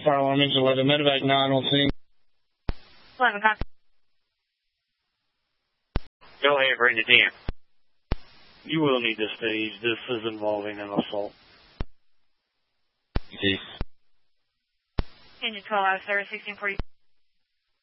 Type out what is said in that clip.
Fire alarm engine 11, medevac 9 on scene. 11, copy. Go ahead, bring it in. You will need to stage. This is involving an assault. Okay. Engine 12 out of service, 1640.